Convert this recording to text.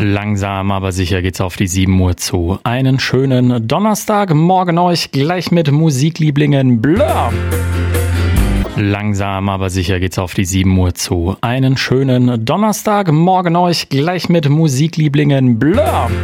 Langsam, aber sicher geht's auf die 7 Uhr zu. Einen schönen Donnerstagmorgen euch gleich mit Musiklieblingen Blur. Langsam, aber sicher geht's auf die 7 Uhr zu. Einen schönen Donnerstagmorgen euch gleich mit Musiklieblingen Blur.